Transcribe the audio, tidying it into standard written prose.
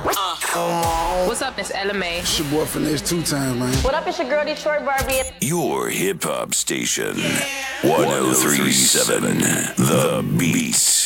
What's up, it's LMA. It's your boy Finesse 2 times, man. What up, it's your girl Detroit Barbie. Your hip hop station, 1037 The Beats.